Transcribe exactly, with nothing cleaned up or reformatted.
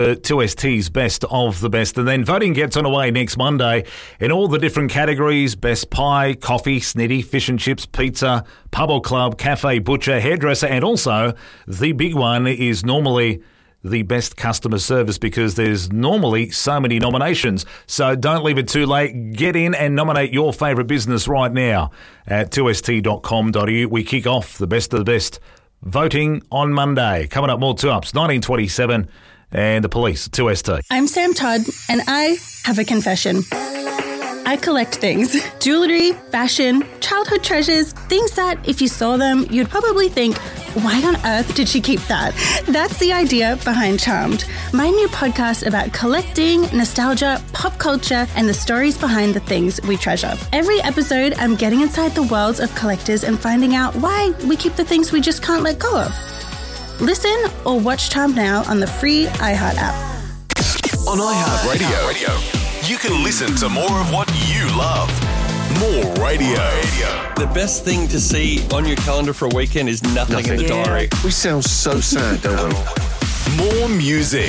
Uh, two S T's best of the best. And then voting gets underway next Monday in all the different categories: best pie, coffee, snitty, fish and chips, pizza, pub or club, cafe, butcher, hairdresser, and also the big one is normally the best customer service, because there's normally so many nominations. So don't leave it too late. Get in and nominate your favourite business right now at two S T dot com dot a u. We kick off the best of the best voting on Monday. Coming up, more two-ups, nineteen twenty-seven and the police, two S T. I'm Sam Todd, and I have a confession. I collect things. Jewelry, fashion, childhood treasures, things that if you saw them, you'd probably think, why on earth did she keep that? That's the idea behind Charmed, my new podcast about collecting, nostalgia, pop culture, and the stories behind the things we treasure. Every episode, I'm getting inside the worlds of collectors and finding out why we keep the things we just can't let go of. Listen or watch Charmed now on the free iHeart app. On iHeartRadio, Radio, you can listen to more of what you love. More radio. The best thing to see on your calendar for a weekend is nothing, nothing. in the yeah. diary. We sound so sad, don't we? More music.